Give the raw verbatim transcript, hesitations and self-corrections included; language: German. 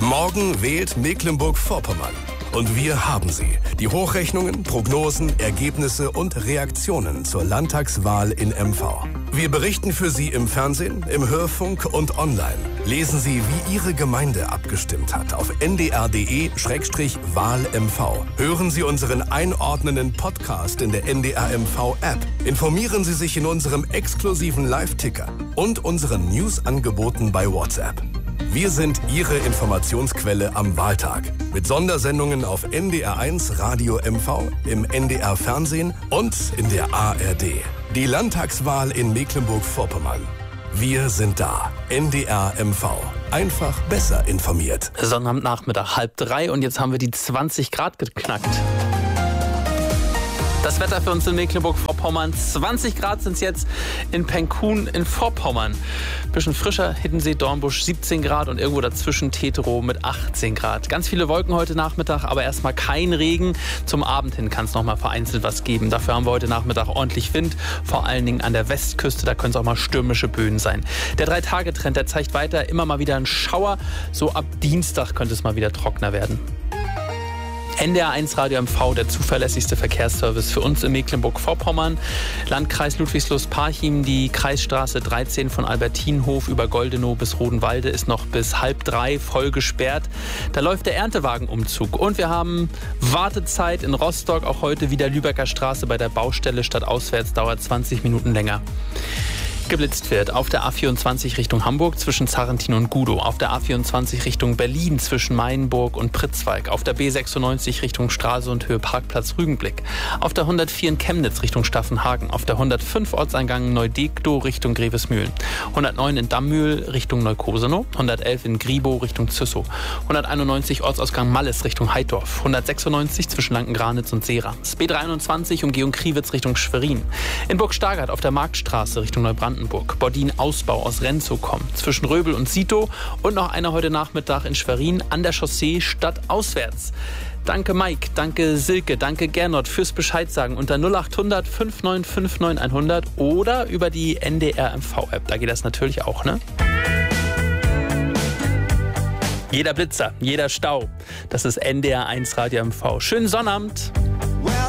Morgen wählt Mecklenburg-Vorpommern. Und wir haben sie. Die Hochrechnungen, Prognosen, Ergebnisse und Reaktionen zur Landtagswahl in M V. Wir berichten für Sie im Fernsehen, im Hörfunk und online. Lesen Sie, wie Ihre Gemeinde abgestimmt hat auf n d r punkt d e slash wahl m v. Hören Sie unseren einordnenden Podcast in der N D R M V-App. Informieren Sie sich in unserem exklusiven Live-Ticker und unseren News-Angeboten bei WhatsApp. Wir sind Ihre Informationsquelle am Wahltag. Mit Sondersendungen auf N D R eins Radio M V, im N D R Fernsehen und in der A R D. Die Landtagswahl in Mecklenburg-Vorpommern. Wir sind da. N D R M V. Einfach besser informiert. Sonnabendnachmittag, halb drei und jetzt haben wir die zwanzig Grad geknackt. Das Wetter für uns in Mecklenburg-Vorpommern. zwanzig Grad sind es jetzt in Penkun in Vorpommern. Bisschen frischer, Hiddensee, Dornbusch siebzehn Grad und irgendwo dazwischen Teterow mit achtzehn Grad. Ganz viele Wolken heute Nachmittag, aber erstmal kein Regen. Zum Abend hin kann es noch mal vereinzelt was geben. Dafür haben wir heute Nachmittag ordentlich Wind, vor allen Dingen an der Westküste. Da können es auch mal stürmische Böen sein. Der Drei-Tage-Trend, der zeigt weiter immer mal wieder einen Schauer. So ab Dienstag könnte es mal wieder trockener werden. N D R eins Radio M V, der zuverlässigste Verkehrsservice für uns in Mecklenburg-Vorpommern. Landkreis Ludwigslust-Parchim, die Kreisstraße dreizehn von Albertinhof über Goldenow bis Rodenwalde ist noch bis halb drei voll gesperrt. Da läuft der Erntewagenumzug. Und wir haben Wartezeit in Rostock, auch heute wieder Lübecker Straße bei der Baustelle statt auswärts, dauert zwanzig Minuten länger. Geblitzt wird auf der A vierundzwanzig Richtung Hamburg zwischen Zarrentin und Gudow, auf der A vierundzwanzig Richtung Berlin zwischen Mainburg und Pritzwalk, auf der B sechsundneunzig Richtung Stralsund Höhe Parkplatz Rügenblick, auf der hundertvier in Chemnitz Richtung Staffenhagen, auf der hundertfünf Ortseingang Neudegdow Richtung Grevesmühlen, hundertneun in Dammmühl Richtung Neukosenow, hundertelf in Gribow Richtung Züssow, hunderteinundneunzig Ortsausgang Malles Richtung Heidorf, hundertsechsundneunzig zwischen Lanken-Granitz und Seerams, B dreiundzwanzig Umgehung Kriwitz Richtung Schwerin, in Burg Stargard auf der Marktstraße Richtung Neubrandenburg, Bordin Ausbau aus Renzow kommen, zwischen Röbel und Sito und noch einer heute Nachmittag in Schwerin an der Chaussee statt auswärts. Danke Mike, danke Silke, danke Gernot fürs Bescheid sagen unter null acht hundert fünf neun fünf neun hundert oder über die N D R M V-App. Da geht das natürlich auch, ne? Jeder Blitzer, jeder Stau, das ist N D R eins Radio M V. Schönen Sonnabend.